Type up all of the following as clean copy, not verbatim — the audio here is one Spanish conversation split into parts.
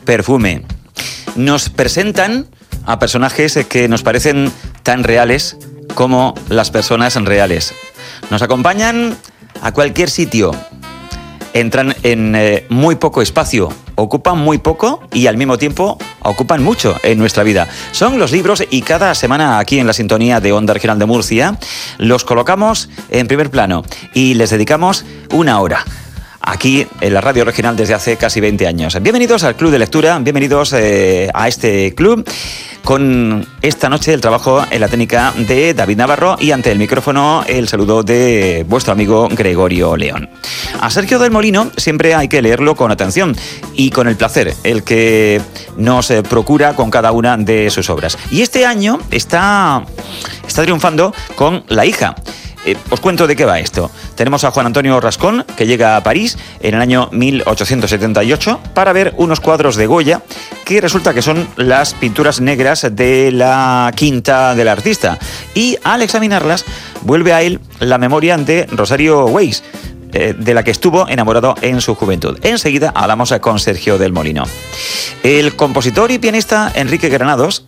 Perfume. Nos presentan a personajes que nos parecen tan reales como las personas reales. Nos acompañan a cualquier sitio. Entran en muy poco espacio, ocupan muy poco y al mismo tiempo ocupan mucho en nuestra vida. Son los libros y cada semana aquí en la sintonía de Onda Regional de Murcia los colocamos en primer plano y les dedicamos una hora. Aquí en la Radio Regional desde hace casi 20 años. Bienvenidos al Club de Lectura, bienvenidos a este club con esta noche el trabajo en la técnica de David Navarro y ante el micrófono el saludo de vuestro amigo Gregorio León. A Sergio del Molino siempre hay que leerlo con atención y con el placer, el que nos procura con cada una de sus obras. Y este año está triunfando con La hija. Os cuento de qué va esto. Tenemos a Juan Antonio Rascón, que llega a París en el año 1878 para ver unos cuadros de Goya, que resulta que son las pinturas negras de la quinta del artista. Y al examinarlas, vuelve a él la memoria de Rosario Weiss, de la que estuvo enamorado en su juventud. Enseguida hablamos con Sergio del Molino. El compositor y pianista Enrique Granados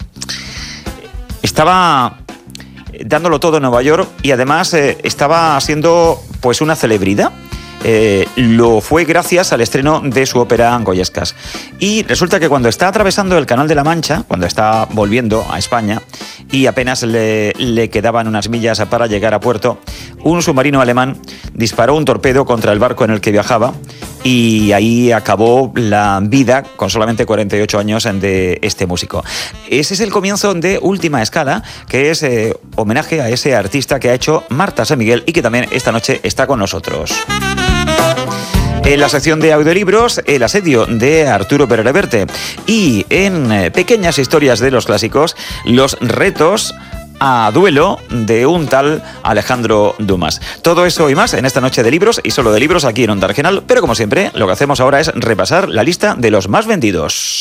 estaba dándolo todo en Nueva York y además estaba siendo pues una celebridad. Lo fue gracias al estreno de su ópera Goyescas. Y resulta que cuando está atravesando el Canal de la Mancha, cuando está volviendo a España y apenas le quedaban unas millas para llegar a puerto, un submarino alemán disparó un torpedo contra el barco en el que viajaba y ahí acabó la vida con solamente 48 años de este músico. Ese es el comienzo de Última Escala, que es homenaje a ese artista que ha hecho Marta San Miguel y que también esta noche está con nosotros. En la sección de audiolibros, El asedio de Arturo Pérez Reverte y en Pequeñas historias de los clásicos, los retos a duelo de un tal Alejandro Dumas. Todo eso y más en esta noche de libros y solo de libros aquí en Onda Regional, pero como siempre lo que hacemos ahora es repasar la lista de los más vendidos.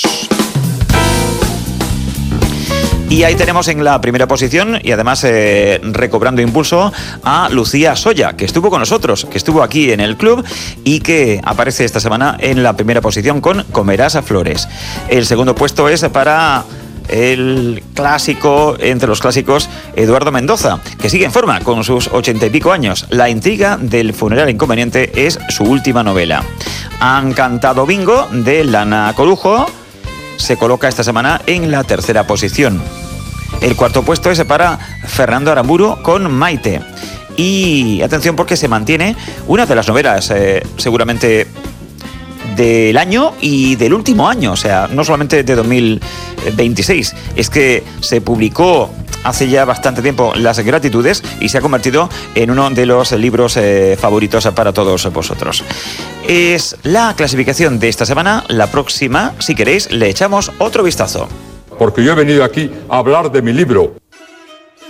Y ahí tenemos en la primera posición y además recobrando impulso a Lucía Soya, que estuvo con nosotros, que estuvo aquí en el club y que aparece esta semana en la primera posición con Comerás a Flores. El segundo puesto es para el clásico, entre los clásicos, Eduardo Mendoza, que sigue en forma con sus 80 y pico años. La intriga del funeral inconveniente es su última novela. Han cantado bingo de Lana Corujo. Se coloca esta semana en la tercera posición. El cuarto puesto es para Fernando Aramburu con Maite. Y atención porque se mantiene una de las novelas seguramente del año y del último año, o sea, no solamente de 2026, es que se publicó hace ya bastante tiempo Las Gratitudes y se ha convertido en uno de los libros favoritos para todos vosotros. Es la clasificación de esta semana. La próxima, si queréis, le echamos otro vistazo. Porque yo he venido aquí a hablar de mi libro.